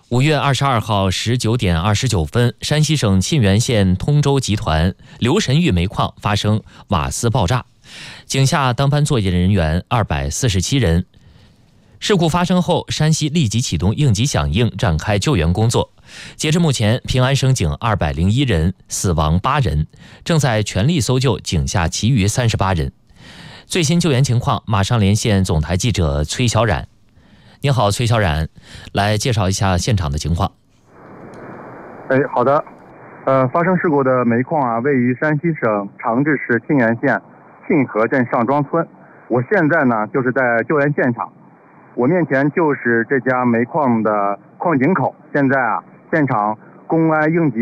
5月22号19点29分，山西省沁源县通州集团刘神峪煤矿发生瓦斯爆炸，井下当班作业人员247人。事故发生后，山西立即启动应急响应，展开救援工作。截至目前，平安升井201人，死亡8人，正在全力搜救井下其余38人。最新救援情况，马上连线总台记者崔小冉。你好，崔小冉，来介绍一下现场的情况。 好的。发生事故的煤矿位于山西省长治市沁源县沁河镇上庄村。我现在呢就是在救援现场，我面前就是这家煤矿的矿井口。现在现场公安应急